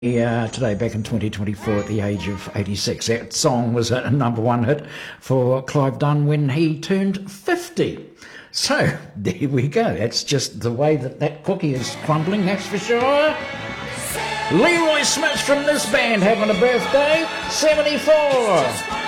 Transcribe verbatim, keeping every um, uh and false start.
Yeah, today back in twenty twenty-four at the age of eighty-six. That song was a number one hit for Clive Dunn when he turned fifty. So there we go. That's just the way that that cookie is crumbling, that's for sure. Leroy Smith from this band having a birthday, seventy-four.